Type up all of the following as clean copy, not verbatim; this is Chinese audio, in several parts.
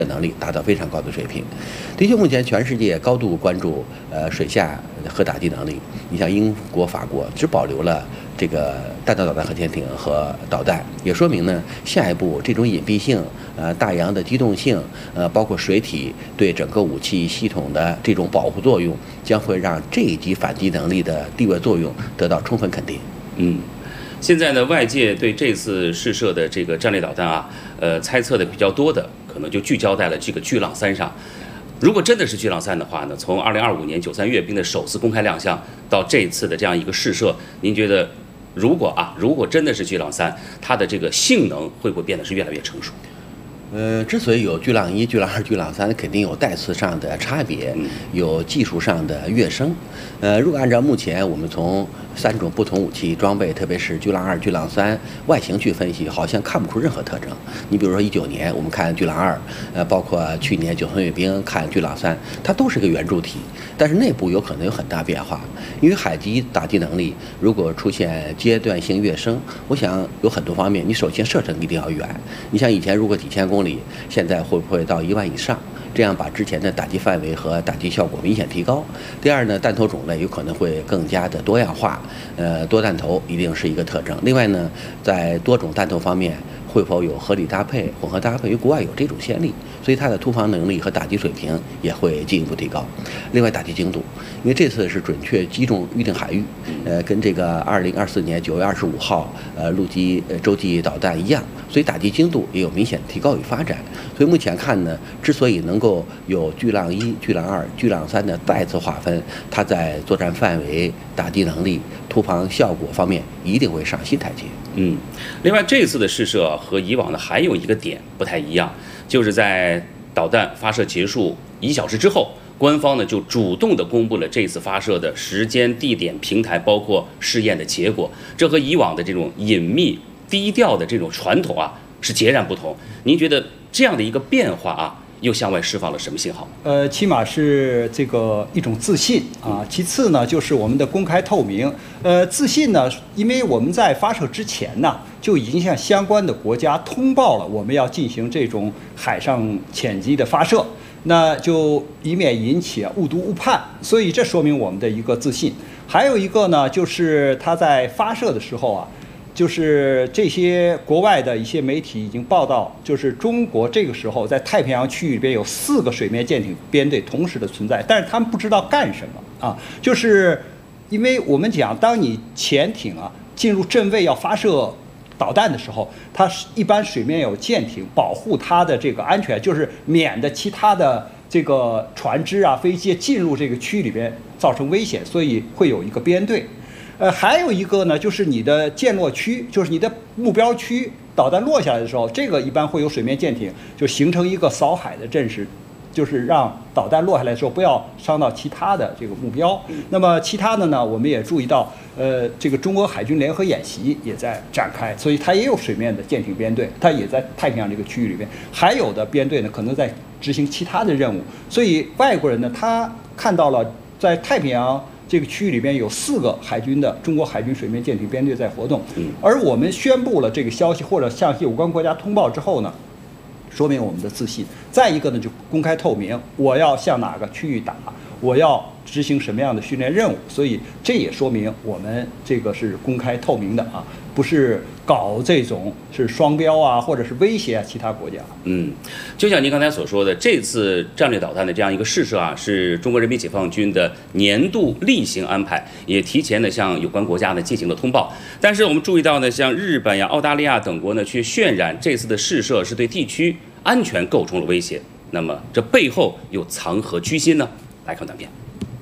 能力达到非常高的水平。的确，目前全世界高度关注水下核打击能力。你像英国、法国只保留了这个弹道导弹核潜艇和导弹，也说明呢，下一步这种隐蔽性、大洋的机动性、包括水体对整个武器系统的这种保护作用，将会让这一级反击能力的地位作用得到充分肯定。 现在呢，外界对这次试射的这个战略导弹啊，猜测的比较多的，可能就聚焦在了这个巨浪3上。如果真的是巨浪3的话呢，从2025年93阅兵的首次公开亮相到这次的这样一个试射，您觉得如果真的是巨浪3，它的这个性能会不会变得是越来越成熟？ 之所以有巨浪1、巨浪2、巨浪3，肯定有代次上的差别，有技术上的跃升。如果按照目前我们从3种不同武器装备，特别是巨浪2、巨浪3外形去分析，好像看不出任何特征。你比如说19年我们看巨浪2，包括去年93阅兵看巨浪3，它都是个圆柱体，但是内部有可能有很大变化。因为海基打击能力如果出现阶段性跃升，我想有很多方面，你首先射程一定要远。你像以前如果几千公里，现在会不会到1万以上？这样把之前的打击范围和打击效果明显提高。第二呢，弹头种类有可能会更加的多样化，多弹头一定是一个特征。另外呢，在多种弹头方面会否有合理搭配、混合搭配？因为国外有这种先例，所以它的突防能力和打击水平也会进一步提高。另外，打击精度，因为这次是准确击中预定海域，跟这个2024年9月25号陆基洲际导弹一样，所以打击精度也有明显提高与发展。所以目前看呢，之所以能够有巨浪1、巨浪2、巨浪3的再次划分，它在作战范围、打击能力、突防效果方面一定会上新台阶。 另外这次的试射和以往的还有一个点不太一样，就是在导弹发射结束1小时之后，官方呢就主动的公布了这次发射的时间、地点、平台，包括试验的结果。这和以往的这种隐秘、低调的这种传统啊是截然不同。您觉得这样的一个变化啊，又向外释放了什么信号？ 起码是这个一种自信啊。其次呢，就是我们的公开透明。自信呢，因为我们在发射之前呢，就已经向相关的国家通报了我们要进行这种海上潜击的发射，那就以免引起误读误判，所以这说明我们的一个自信。还有一个呢，就是它在发射的时候啊，就是这些国外的一些媒体已经报道，就是中国这个时候在太平洋区域里边有4个水面舰艇编队同时的存在，但是他们不知道干什么啊，就是因为我们讲，当你潜艇啊进入阵位要发射导弹的时候，它一般水面有舰艇保护它的这个安全，就是免得其他的这个船只啊、飞机进入这个区域里边造成危险，所以会有一个编队。还有一个呢，就是你的舰落区，就是你的目标区，导弹落下来的时候，这个一般会有水面舰艇就形成一个扫海的阵势，就是让导弹落下来的时候不要伤到其他的这个目标。那么其他的呢，我们也注意到，这个中国海军联合演习也在展开，所以它也有水面的舰艇编队，它也在太平洋这个区域里边，还有的编队呢可能在执行其他的任务。所以外国人呢，他看到了在太平洋这个区域里边有4个海军的中国海军水面舰艇编队在活动，而我们宣布了这个消息或者向有关国家通报之后呢，说明我们的自信。再一个呢，就公开透明，我要向哪个区域打，我要执行什么样的训练任务，所以这也说明我们这个是公开透明的啊，不是搞这种是双标啊，或者是威胁其他国家。 就像您刚才所说的，这次战略导弹的这样一个试射啊，是中国人民解放军的年度例行安排，也提前的向有关国家呢进行了通报。但是我们注意到呢，像日本呀、澳大利亚等国呢，却渲染这次的试射是对地区安全构成了威胁。那么这背后又藏何居心呢？来看短片。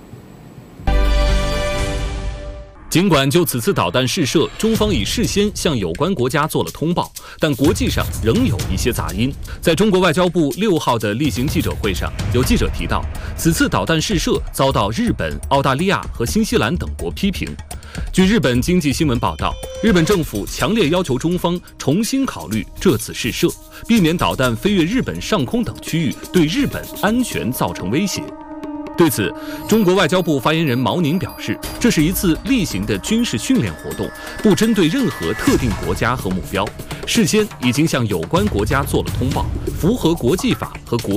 尽管就此次导弹试射，中方已事先向有关国家做了通报，但国际上仍有一些杂音。在中国外交部6号的例行记者会上，有记者提到，此次导弹试射遭到日本、澳大利亚和新西兰等国批评。据日本经济新闻报道，日本政府强烈要求中方重新考虑这次试射，避免导弹飞越日本上空等区域对日本安全造成威胁。对此，中国外交部发言人毛宁表示，这是一次例行的军事训练活动，不针对任何特定国家和目标，事先已经向有关国家做了通报，符合国际法和国